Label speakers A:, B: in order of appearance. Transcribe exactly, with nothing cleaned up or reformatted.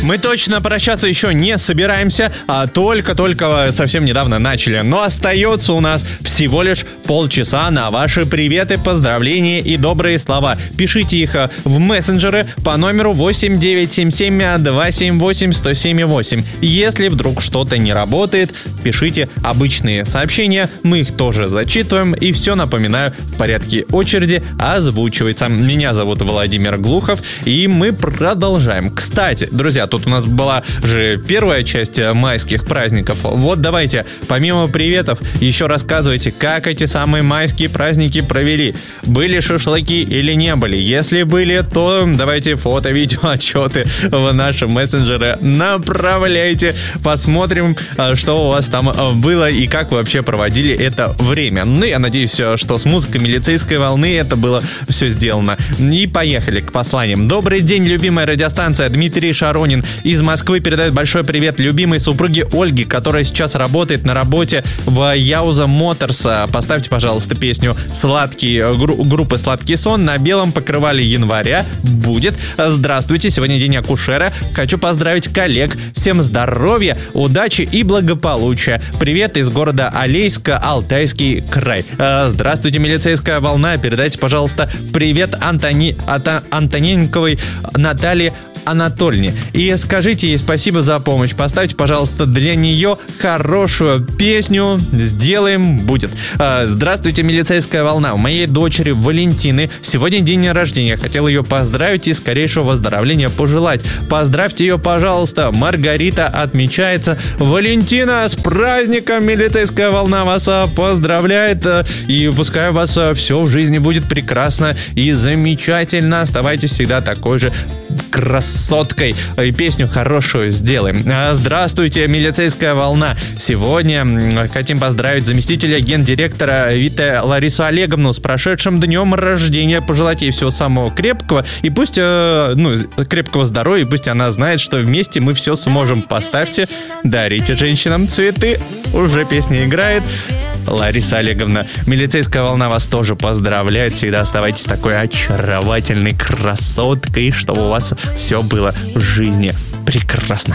A: Мы точно прощаться еще не собираемся, а только-только совсем недавно начали. Но остается у нас всего лишь полчаса на ваши приветы, поздравления и добрые слова. Пишите их в мессенджеры по номеру восемь девять семь семь два семь восемь сто семь восемь. Если вдруг что-то не работает, пишите обычные сообщения, мы их тоже зачитываем, и все, напоминаю, в порядке очереди озвучивается. Меня зовут Владимир Глухов, и мы продолжаем. Кстати, друзья, тут у нас была же первая часть майских праздников. Вот давайте, помимо приветов, еще рассказывайте, как эти самые майские праздники провели. Были шашлыки или не были? Если были, то давайте фото, видео, отчеты в наши мессенджеры направляйте. Посмотрим, что у вас там было и как вы вообще проводили это время. Ну, я надеюсь, что с музыкой милицейской волны это было все сделано. И поехали к посланиям. Добрый день, любимая радиостанция. Дмитрий Шаронин из Москвы передает большой привет любимой супруге Ольге, которая сейчас работает на работе в Яуза Моторс. Поставьте, пожалуйста, песню «Сладкий» гру- группы «Сладкий сон» на белом покрывале января. Будет. Здравствуйте, сегодня день акушера. Хочу поздравить коллег. Всем здоровья, удачи и благополучия. Привет из города Алейска, Алтайский край. Здравствуйте, милицейская волна. Передайте, пожалуйста, привет Антони... Ата... Антоненковой Наталье Анатольевне. И скажите ей спасибо за помощь. Поставьте, пожалуйста, для нее хорошую песню. Сделаем, будет. Здравствуйте, милицейская волна. У моей дочери Валентины сегодня день рождения. Хотел ее поздравить и скорейшего выздоровления пожелать. Поздравьте ее, пожалуйста. Маргарита отмечается. Валентина, с праздником! Милицейская волна вас поздравляет. И пускай у вас все в жизни будет прекрасно и замечательно. Оставайтесь всегда такой же красоткой. И песню хорошую сделаем. Здравствуйте, милицейская волна. Сегодня хотим поздравить заместителя гендиректора ВИТА Ларису Олеговну с прошедшим днем рождения. Пожелать ей всего самого крепкого. И пусть, ну, крепкого здоровья. И пусть она знает, что вместе мы все сможем. Поставьте «Дарите женщинам цветы». Уже песня играет. Лариса Олеговна, милицейская волна вас тоже поздравляет. Всегда оставайтесь такой очаровательной красоткой, чтобы у вас все было в жизни прекрасно.